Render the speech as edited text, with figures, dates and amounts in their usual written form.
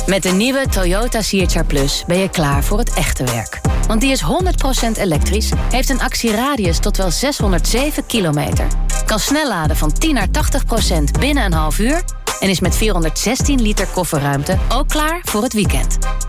Met de nieuwe Toyota CHR Plus ben je klaar voor het echte werk. Want die is 100% elektrisch, heeft een actieradius tot wel 607 kilometer. Kan snel laden van 10 naar 80% binnen een half uur... en is met 416 liter kofferruimte ook klaar voor het weekend.